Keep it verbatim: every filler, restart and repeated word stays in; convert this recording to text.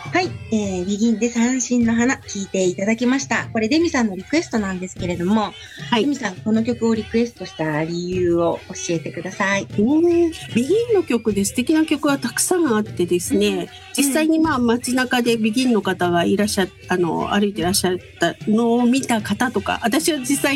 はい、えー、ビギンで三振の花聞いていただきました。これデミさんのリクエストなんですけれども、 はい。 デミさんこの曲をリクエストした理由を教えてください。 ね、ビギンの曲で素敵な曲はたくさんあってですね、実際にまあ街中でビギンの方がいらっしゃあの歩いてらっしゃったのを見た方とか、私は実際